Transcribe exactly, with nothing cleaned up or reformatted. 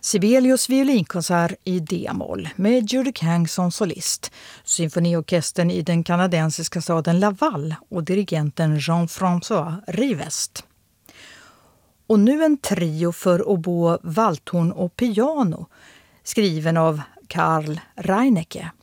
Sibelius violinkonsert i D-moll med Judy Kang som solist, symfoniorkestern i den kanadensiska staden Laval och dirigenten Jean-François Rivest. Och nu en trio för oboe, valthorn och piano, skriven av Karl Reinecke.